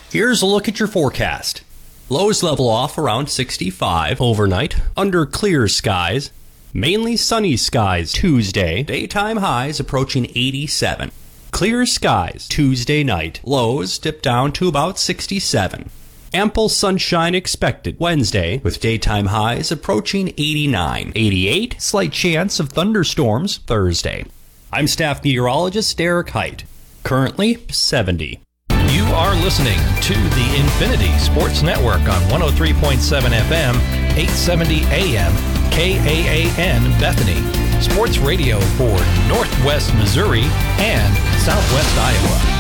Here's a look at your forecast. Lows level off around 65 overnight, under clear skies. Mainly sunny skies Tuesday, daytime highs approaching 87. Clear skies Tuesday night, lows dip down to about 67. Ample sunshine expected Wednesday, with daytime highs approaching 89. 88, slight chance of thunderstorms Thursday. I'm staff meteorologist Derek Height. Currently 70. You are listening to the Infinity Sports Network on 103.7 FM, 870 AM, KAAN Bethany. Sports radio for Northwest Missouri and Southwest Iowa.